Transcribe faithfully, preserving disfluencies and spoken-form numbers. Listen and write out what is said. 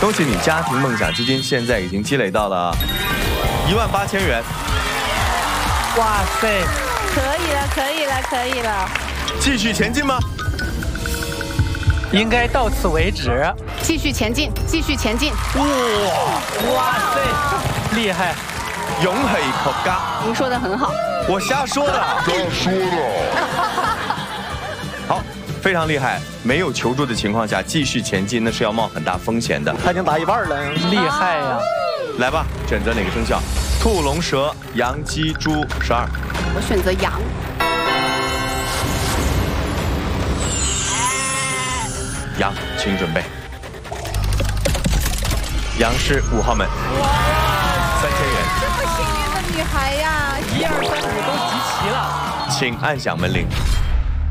恭喜你，家庭梦想基金现在已经积累到了一万八千元。 哇塞， 可以了，可以了，可以了。 继续前进吗？ 应该到此为止。 继续前进，继续前进。 哇哇塞，厉害！ 勇气國家。 您说的很好。 我瞎说的。 瞎说的。 好。 非常厉害，没有求助的情况下继续前进，那是要冒很大风险的。 他已经打一半了，厉害呀！ 来吧，选择哪个生肖？兔、龙、蛇、羊、鸡、猪，十二。 我选择羊。 羊，请准备。羊是五号门。哇！三千元。 这么幸运的女孩呀！ 一二三五都集齐了， 请按响门铃。